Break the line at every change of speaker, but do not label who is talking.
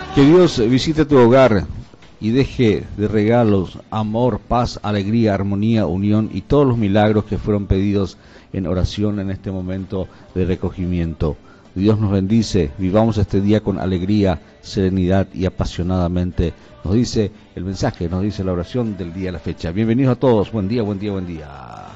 Que Dios visite tu hogar y deje de regalos, amor, paz, alegría, armonía, unión y todos los milagros que fueron pedidos en oración en este momento de recogimiento. Dios nos bendice, vivamos este día con alegría, serenidad y apasionadamente. Nos dice el mensaje, nos dice la oración del día de la fecha. Bienvenidos a todos, buen día, buen día, buen día.